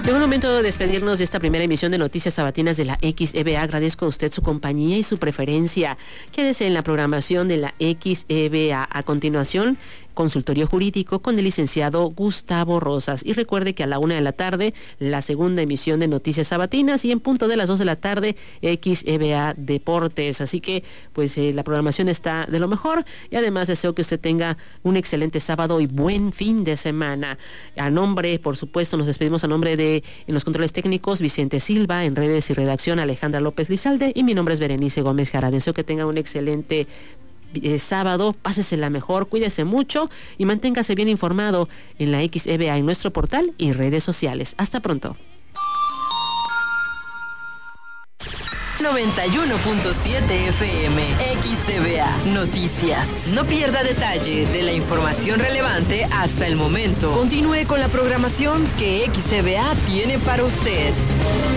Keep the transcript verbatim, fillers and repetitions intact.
Llegó el momento de despedirnos de esta primera emisión de Noticias Sabatinas de la X E B A. Agradezco a usted su compañía y su preferencia. Quédese en la programación de la X E B A. A continuación, consultorio jurídico con el licenciado Gustavo Rosas. Y recuerde que a la una de la tarde, la segunda emisión de Noticias Sabatinas, y en punto de las dos de la tarde, X E B A Deportes. Así que, pues, eh, la programación está de lo mejor, y además deseo que usted tenga un excelente sábado y buen fin de semana. A nombre, por supuesto, nos despedimos a nombre de, en los controles técnicos, Vicente Silva, en redes y redacción, Alejandra López Lizalde, y mi nombre es Berenice Gómez Jara. Deseo que tenga un excelente Eh, sábado, pásesela mejor, cuídese mucho y manténgase bien informado en la X E B A, en nuestro portal y redes sociales. Hasta pronto. noventa y uno punto siete F M, X E B A Noticias. No pierda detalle de la información relevante hasta el momento. Continúe con la programación que X E B A tiene para usted.